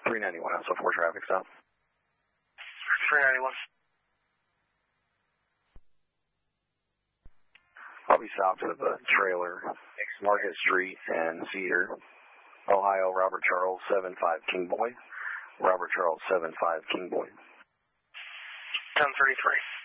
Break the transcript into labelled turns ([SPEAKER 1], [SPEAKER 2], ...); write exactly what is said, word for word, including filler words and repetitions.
[SPEAKER 1] three ninety-one, also four traffic stop.
[SPEAKER 2] three ninety-one.
[SPEAKER 1] I'll be stopped with a trailer, Market Street and Cedar, Ohio, Robert Charles, seven five King Boy. Robert Charles, seven five King Boy.
[SPEAKER 2] ten thirty-three.